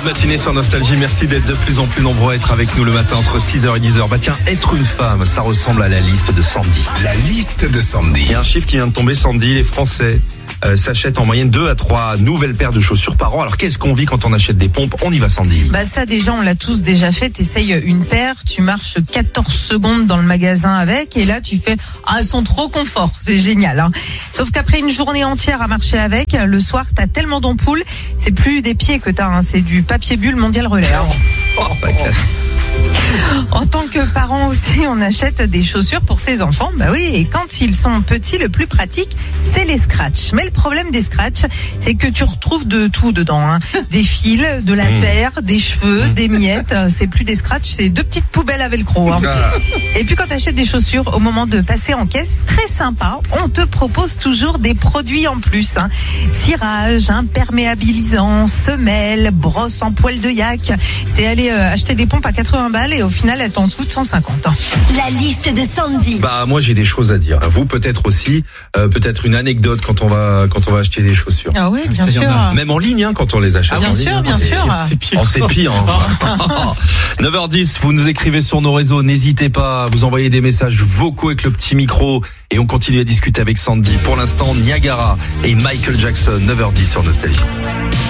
matinée sur Nostalgie. Merci d'être de plus en plus nombreux à être avec nous le matin entre 6h et 10h. Bah tiens, être une femme, ça ressemble à la liste de Sandy. La liste de Sandy. Il y a un chiffre qui vient de tomber, Sandy. Les Français s'achètent en moyenne 2 à 3 nouvelles paires de chaussures par an. Alors qu'est-ce qu'on vit quand on achète des pompes? On y va, Sandy. Bah ça déjà, on l'a tous déjà fait. T'essayes une paire, tu marches 14 secondes dans le magasin avec et là tu fais « Ah, elles sont trop confort ». C'est génial, hein. Sauf qu'après une journée entière à marcher avec, le soir t'as tellement d'ampoules, c'est plus des pieds que t'as, hein, c'est du papier bulle mondial relais. Hein. En tant que parent aussi, on achète des chaussures pour ses enfants. Bah oui, et quand ils sont petits, le plus pratique, c'est les scratchs. Mais le problème des scratchs, c'est que tu retrouves de tout dedans, hein. Des fils, de la terre, des cheveux, des miettes. C'est plus des scratchs, c'est 2 petites poubelles à velcro, hein. Et puis quand tu achètes des chaussures, au moment de passer en caisse, très sympa, on te propose toujours des produits en plus, hein. Cirage, imperméabilisant, semelles, brosse en poil de yak. T'es allé acheter des pompes à 80 balles et au final elles t'en coûtent 150. La liste de Sandy. Bah moi j'ai des choses à dire. Vous peut-être aussi, peut-être une anecdote quand on va acheter des chaussures. Ah oui, bien sûr. Même en ligne, hein, quand on les achète. Bien en ligne, sûr, hein. bien sûr. C'est pire. Oh, c'est pire. Hein. 9h10, vous nous écrivez sur nos réseaux. N'hésitez pas à vous envoyer des messages vocaux avec le petit micro et on continue à discuter avec Sandy. Pour l'instant, Niagara et Michael Jackson. 9h10 sur Nostalgie.